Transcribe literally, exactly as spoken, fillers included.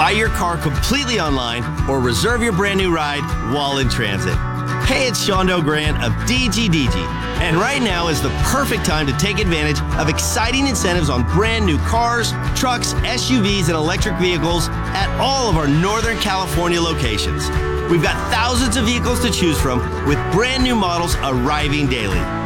buy your car completely online, or reserve your brand new ride while in transit. Hey, it's Shondo Grant of D G D G, and right now is the perfect time to take advantage of exciting incentives on brand new cars, trucks, S U Vs, and electric vehicles at all of our Northern California locations. We've got thousands of vehicles to choose from with brand new models arriving daily.